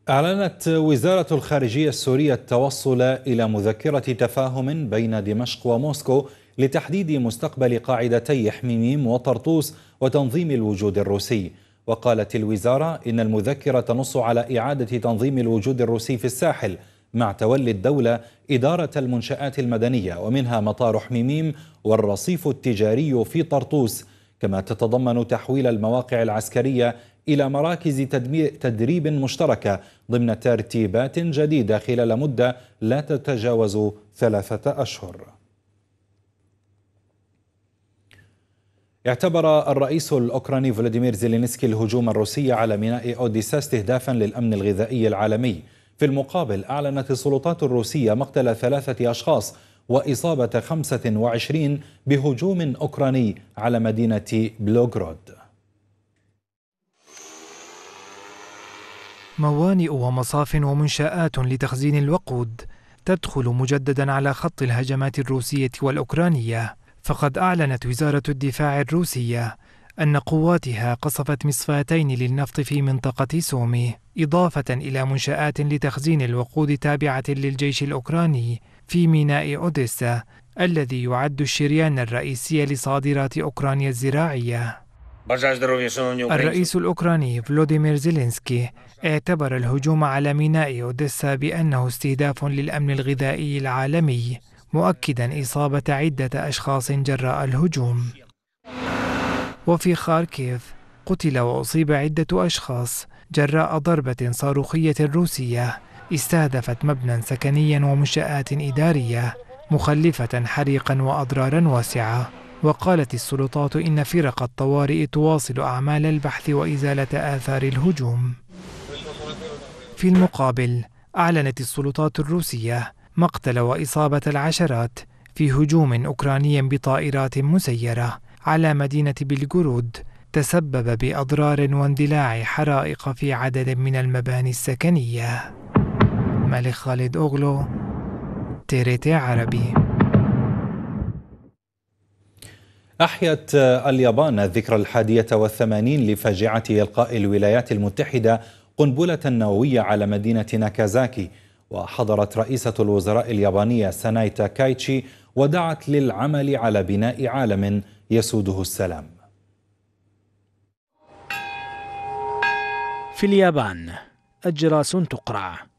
أعلنت وزارة الخارجية السورية التوصل إلى مذكرة تفاهم بين دمشق وموسكو لتحديد مستقبل قاعدتي حميميم وطرطوس وتنظيم الوجود الروسي. وقالت الوزارة إن المذكرة تنص على إعادة تنظيم الوجود الروسي في الساحل مع تولي الدولة إدارة المنشآت المدنية ومنها مطار حميميم والرصيف التجاري في طرطوس، كما تتضمن تحويل المواقع العسكرية إلى مراكز تدريب مشتركة ضمن ترتيبات جديدة خلال مدة لا تتجاوز 3 أشهر. اعتبر الرئيس الأوكراني فلاديمير زيلينسكي الهجوم الروسي على ميناء أوديسا استهدافا للأمن الغذائي العالمي. في المقابل أعلنت السلطات الروسية مقتل 3 أشخاص وإصابة 25 بهجوم أوكراني على مدينة بلوغراد. موانئ ومصاف ومنشآت لتخزين الوقود تدخل مجددا على خط الهجمات الروسية والأوكرانية، فقد أعلنت وزارة الدفاع الروسية أن قواتها قصفت مصفاتين للنفط في منطقة سومي، إضافة إلى منشآت لتخزين الوقود تابعة للجيش الأوكراني في ميناء أوديسا الذي يعد الشريان الرئيسي لصادرات أوكرانيا الزراعية. الرئيس الأوكراني فلوديمير زيلينسكي اعتبر الهجوم على ميناء أوديسا بأنه استهداف للأمن الغذائي العالمي، مؤكدا إصابة عدة أشخاص جراء الهجوم. وفي خاركيف قتل وأصيب عدة أشخاص جراء ضربة صاروخية روسية استهدفت مبنى سكنيا ومنشآت إدارية، مخلفة حريقا وأضرارا واسعة. وقالت السلطات إن فرق الطوارئ تواصل أعمال البحث وإزالة آثار الهجوم. في المقابل أعلنت السلطات الروسية مقتل وإصابة العشرات في هجوم أوكراني بطائرات مسيرة على مدينة بلغورود تسبب بأضرار واندلاع حرائق في عدد من المباني السكنية. ملك خالد أوغلو، TRT عربي. أحيت اليابان الذكرى 81 لفاجعة إلقاء الولايات المتحدة قنبلة نووية على مدينة ناكازاكي، وحضرت رئيسة الوزراء اليابانية ساناي تاكايتشي ودعت للعمل على بناء عالم يسوده السلام. في اليابان الجراس تقرع